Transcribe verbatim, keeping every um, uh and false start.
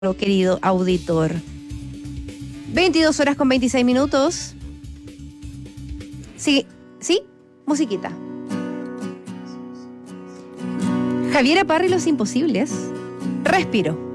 querido auditor. veintidós horas con veintiséis minutos. Sí, sí, musiquita. Javiera Parry, Los Imposibles. Respiro.